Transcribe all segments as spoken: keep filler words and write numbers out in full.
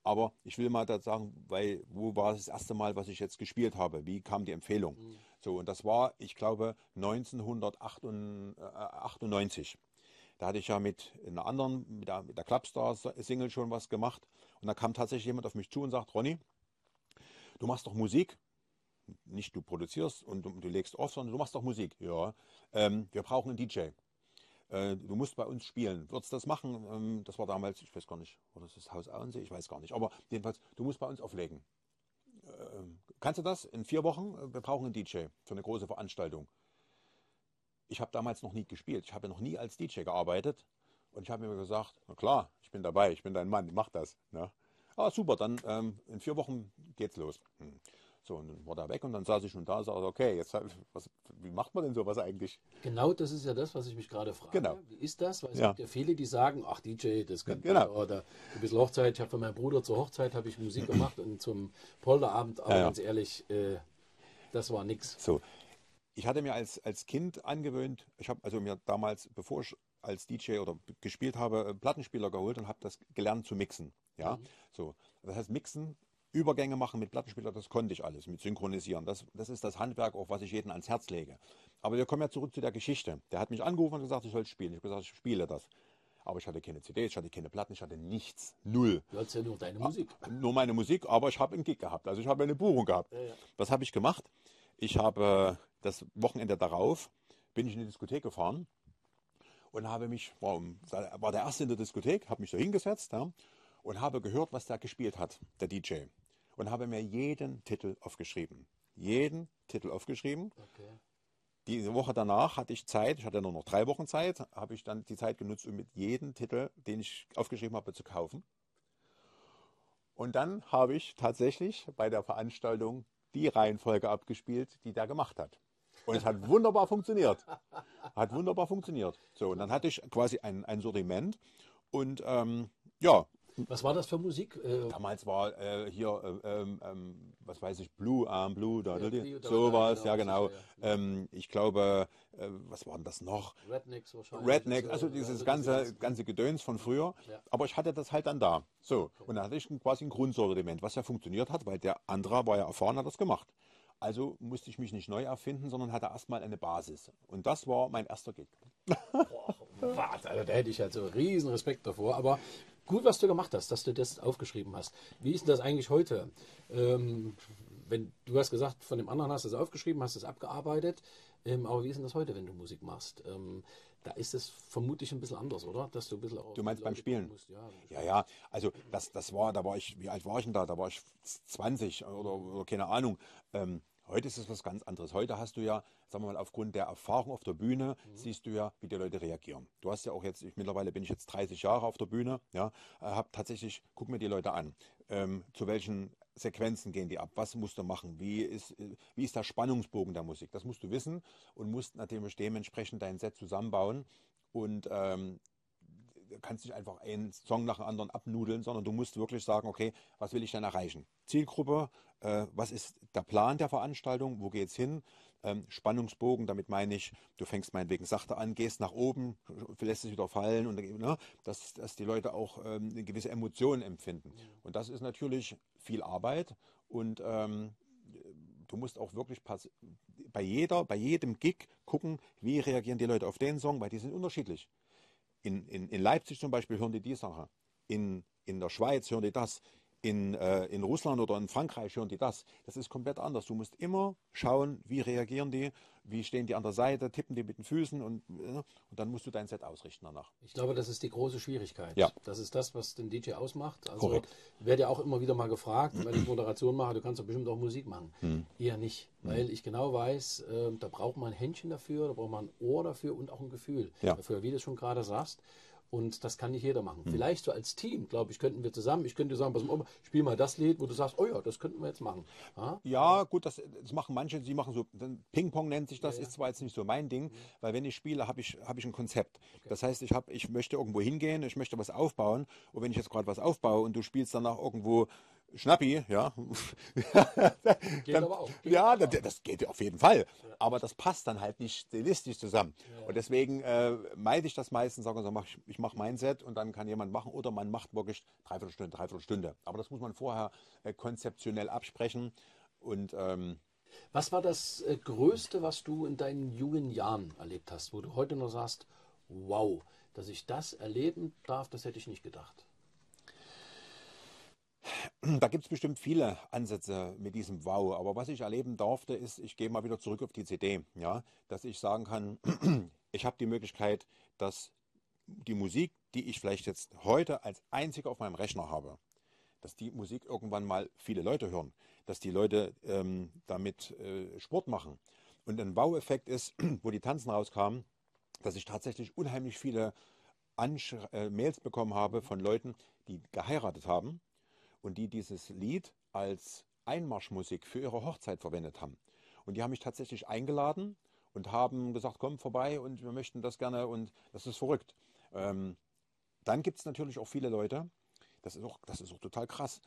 Aber ich will mal da sagen, weil, wo war das erste Mal, was ich jetzt gespielt habe? Wie kam die Empfehlung? Mhm. So, und das war, ich glaube, neunzehnhundertachtundneunzig. Da hatte ich ja mit einer anderen, mit der, mit der Clubstar-Single schon was gemacht. Und da kam tatsächlich jemand auf mich zu und sagt, Ronny, du machst doch Musik. Nicht du produzierst und du, du legst auf, sondern du machst doch Musik. Ja, ähm, wir brauchen einen D J. Äh, du musst bei uns spielen. Würdest du das machen? Ähm, das war damals, ich weiß gar nicht, oder das ist Haus Auensee, ich weiß gar nicht. Aber jedenfalls, du musst bei uns auflegen. Ähm, kannst du das in vier Wochen? Wir brauchen einen D J für eine große Veranstaltung. Ich habe damals noch nie gespielt. Ich habe noch nie als D J gearbeitet. Und ich habe mir gesagt, na klar, ich bin dabei, ich bin dein Mann, mach das. Ne? Ah, super, dann ähm, in vier Wochen geht's los. Hm. So, und dann war er weg und dann saß ich schon da und sagte, okay, jetzt, was, wie macht man denn sowas eigentlich? Genau, das ist ja das, was ich mich gerade Genau, frage. Wie ist das? Weil es ja, gibt ja viele, die sagen, ach D J, das könnte man ja, genau. oder ein bisschen Hochzeit. Ich habe für meinen Bruder zur Hochzeit habe ich Musik gemacht und zum Polterabend, Ja, aber ja. ganz ehrlich, äh, das war nix. So, ich hatte mir als, als Kind angewöhnt, ich habe also mir damals, bevor ich als D J oder gespielt habe, einen Plattenspieler geholt und habe das gelernt zu mixen. Ja, Mhm. so. Das heißt, mixen, Übergänge machen mit Plattenspieler, das konnte ich alles, mit Synchronisieren. Das, das ist das Handwerk, auch was ich jedem ans Herz lege. Aber wir kommen ja zurück zu der Geschichte. Der hat mich angerufen und gesagt, ich soll spielen. Ich habe gesagt, ich spiele das. Aber ich hatte keine C Ds, ich hatte keine Platten, ich hatte nichts. Null. Du hast ja nur deine Ah, Musik. nur meine Musik, aber ich habe einen Gig gehabt. Also ich habe eine Buchung gehabt. Ja, ja. Was habe ich gemacht? Ich habe das Wochenende darauf, bin ich in die Diskothek gefahren und habe mich, war, um- war der Erste in der Diskothek, habe mich so hingesetzt, ja, und habe gehört, was der gespielt hat, der D J. Und habe mir jeden Titel aufgeschrieben. Jeden Titel aufgeschrieben. Okay. Die Woche danach hatte ich Zeit, ich hatte nur noch drei Wochen Zeit, habe ich dann die Zeit genutzt, um mit jedem Titel, den ich aufgeschrieben habe, zu kaufen. Und dann habe ich tatsächlich bei der Veranstaltung die Reihenfolge abgespielt, die der gemacht hat. Und es hat wunderbar funktioniert. Hat wunderbar funktioniert. So, und dann hatte ich quasi ein, ein Sortiment. Und ähm, ja, Was war das für Musik? Äh, damals war äh, hier, äh, ähm, ähm, was weiß ich, Blue, Arm Blue, da, ja, da, Prio, da, da, sowas, genau, ja sicher, genau. ja. Ähm, ich glaube, äh, was war denn das noch? Rednecks wahrscheinlich. Redneck, Also, also ja, dieses so diese ganze, ganzen. ganze Gedöns von früher. Ja, Aber ich hatte das halt dann da. So, okay. und dann hatte ich ein- quasi ein Grundsortiment, was ja funktioniert hat, weil der andere war ja erfahren, hat das gemacht. Also musste ich mich nicht neu erfinden, sondern hatte erstmal eine Basis. Und das war mein erster Gig. Boah, was, also da hätte ich also riesen Respekt davor. Aber gut, was du gemacht hast, dass du das aufgeschrieben hast. Wie ist denn das eigentlich heute? Ähm, wenn du hast gesagt, von dem anderen hast du es aufgeschrieben, hast es abgearbeitet. Ähm, aber wie ist denn das heute, wenn du Musik machst? Ähm, da ist es vermutlich ein bisschen anders, oder? Dass du ein bisschen auf Du die meinst beim Leute gucken Spielen? musst. Ja, wenn du Ja, spielst. ja, also das, das war, da war ich, wie alt war ich denn da? Da war ich zwanzig oder, oder keine Ahnung. Ähm, heute ist es was ganz anderes. Heute hast du ja, sagen wir mal, aufgrund der Erfahrung auf der Bühne, siehst du ja, wie die Leute reagieren. Du hast ja auch jetzt, ich, mittlerweile bin ich jetzt dreißig Jahre auf der Bühne, ja, äh, hab tatsächlich, guck mir die Leute an. Ähm, zu welchen Sequenzen gehen die ab? Was musst du machen? Wie ist, äh, wie ist der Spannungsbogen der Musik? Das musst du wissen und musst natürlich dementsprechend dein Set zusammenbauen. Und ähm, du kannst nicht einfach einen Song nach dem anderen abnudeln, sondern du musst wirklich sagen, okay, was will ich denn erreichen? Zielgruppe, äh, was ist der Plan der Veranstaltung, wo geht es hin? Ähm, Spannungsbogen, damit meine ich, du fängst meinetwegen sachte an, gehst nach oben, lässt es wieder fallen, und ne, dass, dass die Leute auch ähm, eine gewisse Emotion empfinden. Und das ist natürlich viel Arbeit und ähm, du musst auch wirklich pass bei jeder, bei jedem Gig gucken, wie reagieren die Leute auf den Song, weil die sind unterschiedlich. In, in, in Leipzig zum Beispiel hören die die Sache. In, in der Schweiz hören die das. In, äh, in Russland oder in Frankreich hören die das. Das ist komplett anders. Du musst immer schauen, wie reagieren die, wie stehen die an der Seite, tippen die mit den Füßen und, äh, und dann musst du dein Set ausrichten danach. Ich glaube, das ist die große Schwierigkeit. Ja, Das ist das, was den D J ausmacht. Also korrekt. werde ja auch immer wieder mal gefragt, wenn ich Moderation mache, du kannst doch bestimmt auch Musik machen. Hm. Eher nicht, weil ich genau weiß, äh, da braucht man ein Händchen dafür, da braucht man ein Ohr dafür und auch ein Gefühl Ja. dafür, wie du es schon gerade sagst. Und das kann nicht jeder machen. Hm. Vielleicht so als Team, glaube ich, könnten wir zusammen, ich könnte sagen, pass mal, auf, spiel mal das Lied, wo du sagst, oh ja, das könnten wir jetzt machen. Ja, Ja, gut, das, das machen manche, sie machen so, Ping-Pong nennt sich das, ja, ja. ist zwar jetzt nicht so mein Ding, Mhm. weil wenn ich spiele, habe ich, hab ich ein Konzept. Okay. Das heißt, ich, hab, ich möchte irgendwo hingehen, ich möchte was aufbauen und wenn ich jetzt gerade was aufbaue und du spielst danach irgendwo Schnappi, ja. Geht dann, aber auch. Geht ja, aber das, das geht auf jeden Fall. Aber das passt dann halt nicht stilistisch zusammen. Ja. Und deswegen äh, meide ich das meistens, sage so, mach, ich, ich mache mein Set und dann kann jemand machen. Oder man macht wirklich dreiviertel Stunde, dreiviertel Stunde. Aber das muss man vorher äh, konzeptionell absprechen. Und ähm, Was war das äh, Größte, was du in deinen jungen Jahren erlebt hast, wo du heute noch sagst, wow, dass ich das erleben darf, das hätte ich nicht gedacht. da gibt es bestimmt viele Ansätze mit diesem Wow. Aber was ich erleben durfte, ist, ich gehe mal wieder zurück auf die C D, ja, dass ich sagen kann, ich habe die Möglichkeit, dass die Musik, die ich vielleicht jetzt heute als einzige auf meinem Rechner habe, dass die Musik irgendwann mal viele Leute hören, dass die Leute ähm, damit äh, Sport machen. Und ein Wow-Effekt ist, wo die Tanzen rauskamen, dass ich tatsächlich unheimlich viele Ansch äh, Mails bekommen habe von Leuten, die geheiratet haben und die dieses Lied als Einmarschmusik für ihre Hochzeit verwendet haben. Und die haben mich tatsächlich eingeladen und haben gesagt, komm vorbei und wir möchten das gerne und das ist verrückt. Ähm, dann gibt es natürlich auch viele Leute, das ist auch, das ist auch total krass,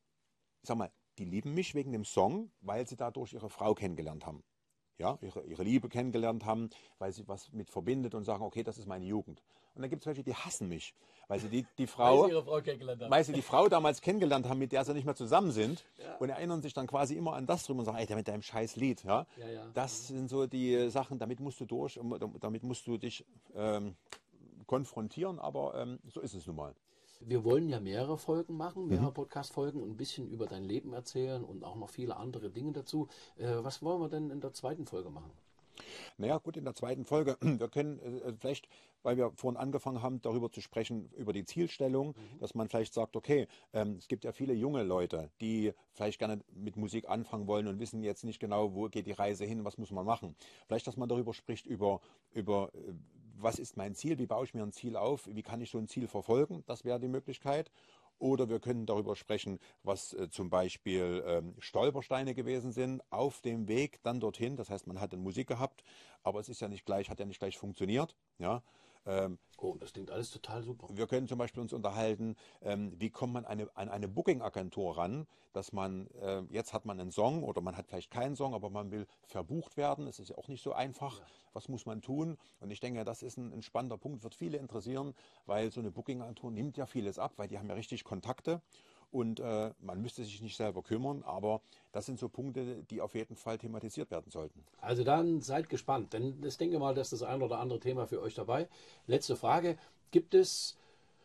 ich sag mal, die lieben mich wegen dem Song, weil sie dadurch ihre Frau kennengelernt haben. Ja, ihre, ihre Liebe kennengelernt haben, weil sie was mit verbindet und sagen, okay, das ist meine Jugend. Und dann gibt es welche, die hassen mich, weil sie die, die Frau, Weil sie ihre Frau kennengelernt haben. weil sie die Frau damals kennengelernt haben, mit der sie nicht mehr zusammen sind Ja. und erinnern sich dann quasi immer an das drüber und sagen, ey, der mit deinem scheiß Lied. Ja? Ja, ja. Das sind so die Sachen, damit musst du durch, damit musst du dich ähm, konfrontieren, aber ähm, so ist es nun mal. Wir wollen ja mehrere Folgen machen, mehrere Podcast-Folgen und ein bisschen über dein Leben erzählen und auch noch viele andere Dinge dazu. Äh, was wollen wir denn in der zweiten Folge machen? Naja, gut, in der zweiten Folge, wir können äh, vielleicht, weil wir vorhin angefangen haben, darüber zu sprechen, über die Zielstellung, mhm. dass man vielleicht sagt, okay, ähm, es gibt ja viele junge Leute, die vielleicht gerne mit Musik anfangen wollen und wissen jetzt nicht genau, wo geht die Reise hin, was muss man machen. Vielleicht, dass man darüber spricht, über, über äh, was ist mein Ziel, wie baue ich mir ein Ziel auf, wie kann ich so ein Ziel verfolgen, das wäre die Möglichkeit. Oder wir können darüber sprechen, was äh, zum Beispiel ähm, Stolpersteine gewesen sind auf dem Weg dann dorthin. Das heißt, man hat eine Musik gehabt, aber es ist ja nicht gleich, hat ja nicht gleich funktioniert. Ja? Ähm, Oh, das klingt alles total super. wir können zum Beispiel uns unterhalten, ähm, wie kommt man eine, an eine Booking-Agentur ran, dass man, äh, jetzt hat man einen Song oder man hat vielleicht keinen Song, aber man will verbucht werden. Es ist ja auch nicht so einfach. Ja. Was muss man tun? Und ich denke, das ist ein, ein spannender Punkt, wird viele interessieren, weil so eine Booking-Agentur nimmt ja vieles ab, weil die haben ja richtig Kontakte. Und äh, man müsste sich nicht selber kümmern, aber das sind so Punkte, die auf jeden Fall thematisiert werden sollten. Also dann seid gespannt, denn ich denke mal, dass das ein oder andere Thema für euch dabei. Letzte Frage, gibt es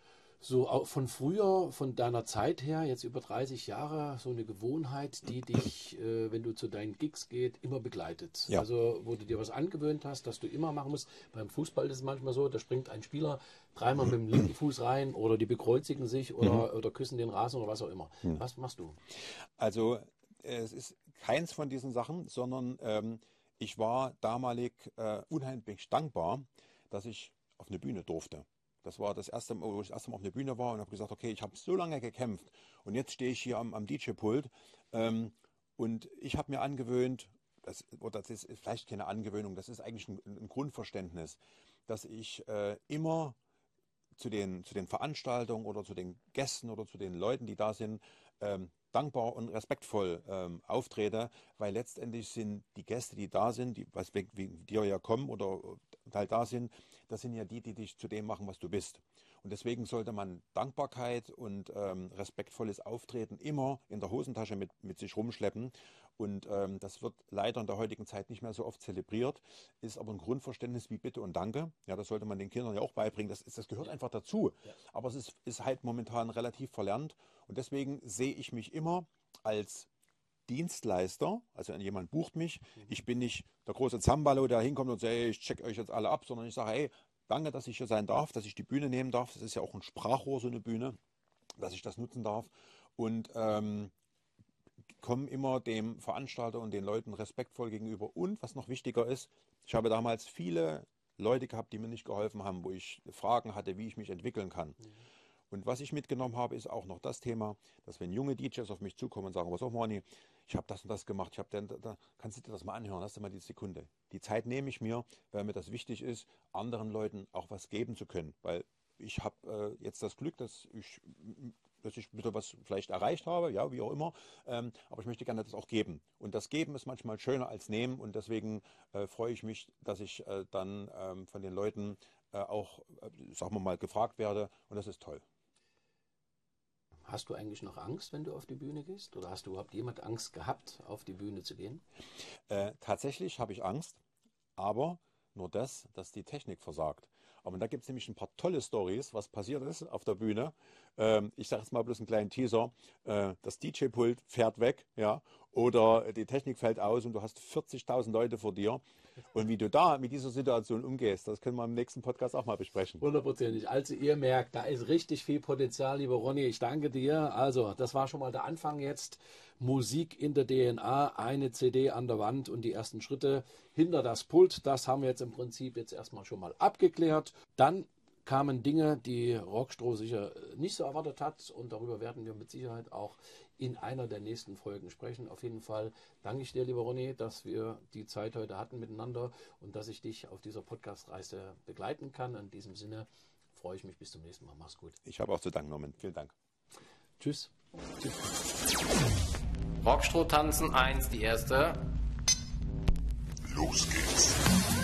so auch von früher, von deiner Zeit her, jetzt über dreißig Jahre, so eine Gewohnheit, die dich, äh, wenn du zu deinen Gigs geht, immer begleitet? Ja. Also wo du dir was angewöhnt hast, dass du immer machen musst. Beim Fußball ist es manchmal so, da springt ein Spieler dreimal mit dem linken Fuß rein oder die bekreuzigen sich oder, oder küssen den Rasen oder was auch immer. Was machst du? Also es ist keins von diesen Sachen, sondern ähm, ich war damalig äh, unheimlich dankbar, dass ich auf eine Bühne durfte. Das war das erste Mal, wo ich das erste Mal auf eine Bühne war und habe gesagt, okay, ich habe so lange gekämpft und jetzt stehe ich hier am, am D J-Pult ähm, und ich habe mir angewöhnt, das, oder das ist vielleicht keine Angewöhnung, das ist eigentlich ein, ein Grundverständnis, dass ich äh, immer zu den, zu den Veranstaltungen oder zu den Gästen oder zu den Leuten, die da sind, ähm, dankbar und respektvoll ähm, auftrete, weil letztendlich sind die Gäste, die da sind, die was wegen dir ja kommen oder halt da sind, das sind ja die, die dich zu dem machen, was du bist. Und deswegen sollte man Dankbarkeit und ähm, respektvolles Auftreten immer in der Hosentasche mit, mit sich rumschleppen. Und ähm, das wird leider in der heutigen Zeit nicht mehr so oft zelebriert, ist aber ein Grundverständnis wie Bitte und Danke. Ja, das sollte man den Kindern ja auch beibringen. Das, ist, das gehört einfach dazu. Ja. Aber es ist, ist halt momentan relativ verlernt. Und deswegen sehe ich mich immer als Dienstleister, also wenn jemand bucht mich, ich bin nicht der große Zambalo, der hinkommt und sagt, hey, ich check euch jetzt alle ab, sondern ich sage, hey, danke, dass ich hier sein darf, dass ich die Bühne nehmen darf. Das ist ja auch ein Sprachrohr, so eine Bühne, dass ich das nutzen darf. Und ähm, komme immer dem Veranstalter und den Leuten respektvoll gegenüber. Und was noch wichtiger ist, ich habe damals viele Leute gehabt, die mir nicht geholfen haben, wo ich Fragen hatte, wie ich mich entwickeln kann. Mhm. Und was ich mitgenommen habe, ist auch noch das Thema, dass wenn junge D Js auf mich zukommen und sagen, was auch, Moni, ich habe das und das gemacht, ich habe da, da, kannst du dir das mal anhören, hast du mal die Sekunde. Die Zeit nehme ich mir, weil mir das wichtig ist, anderen Leuten auch was geben zu können. Weil ich habe äh, jetzt das Glück, dass ich dass ich ein bisschen was vielleicht erreicht habe, ja, wie auch immer. Ähm, aber ich möchte gerne das auch geben. Und das Geben ist manchmal schöner als Nehmen. Und deswegen äh, freue ich mich, dass ich äh, dann ähm, von den Leuten äh, auch, äh, sagen wir mal, gefragt werde. Und das ist toll. Hast du eigentlich noch Angst, wenn du auf die Bühne gehst? Oder hast du überhaupt jemand Angst gehabt, auf die Bühne zu gehen? Äh, tatsächlich habe ich Angst, aber nur das, dass die Technik versagt. Aber da gibt es nämlich ein paar tolle Stories, was passiert ist auf der Bühne. Ähm, ich sage jetzt mal bloß einen kleinen Teaser. Äh, das D J-Pult fährt weg, ja, oder die Technik fällt aus und du hast vierzigtausend Leute vor dir. Und wie du da mit dieser Situation umgehst, das können wir im nächsten Podcast auch mal besprechen. Hundertprozentig. Also ihr merkt, da ist richtig viel Potenzial, lieber Ronny. Ich danke dir. Also das war schon mal der Anfang jetzt. Musik in der D N A, eine C D an der Wand und die ersten Schritte hinter das Pult. Das haben wir jetzt im Prinzip jetzt erstmal schon mal abgeklärt. Dann kamen Dinge, die Rockstroh sicher nicht so erwartet hat und darüber werden wir mit Sicherheit auch in einer der nächsten Folgen sprechen. Auf jeden Fall danke ich dir, lieber Ronny, dass wir die Zeit heute hatten miteinander und dass ich dich auf dieser Podcast-Reise begleiten kann. In diesem Sinne freue ich mich. Bis zum nächsten Mal. Mach's gut. Ich habe auch zu danken, Norman. Vielen Dank. Tschüss. Rockstroh tanzen eins, die erste.